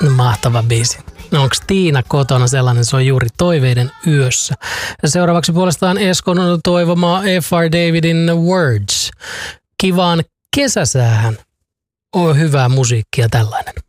Mahtava biisi. Onko Tiina kotona sellainen, se on juuri Toiveiden yössä. Ja seuraavaksi puolestaan Eskon toivoma F.R. Davidin Words. Kivaan kesäsäähän on hyvää musiikkia tällainen.